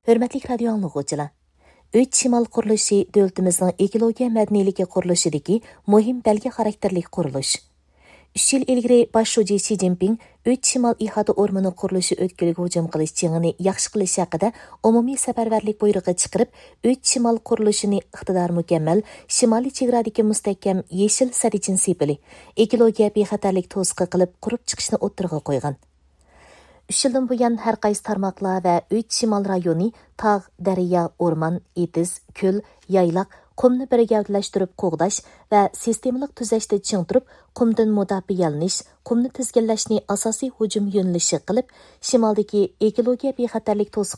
Hörmətli radio anlıqçılar. Üç Şimal quruluşu dövlətimizin ekologiya mədəniyyəti quruluşidagi muhim belge xarakterlik quruluş. 3 yil ilgari Baş şuji Xi Jinping Üç Şimal ihata ormani qurulushi o'tkiliga hujum qilish jingini yaxshi qilish haqida umumiy safarbarlik buyrug'i chiqarib, Üç Şimal qurulishini iqtidor mukammal, shimoliy chegaradagi mustahkam yeshil sadichin sepili, ekologiya bexatarlik to'siqi qilib qurib chiqishni o'ttirg'a qo'ygan. 3 yildan buyon har qaysi tarmoqlar va Üç Şimal rayoni tog', daryo, o'rmon, etiz, ko'l, yaylaq, qumni bir gavdalashtirib qo'g'dash va sistemalik tuzashda chingtirib, qumdan mudofialanish, qumni tizginlashni asosiy hujum yo'nalishi qilib, shimoldagi ekologiya bexatarlik to'siq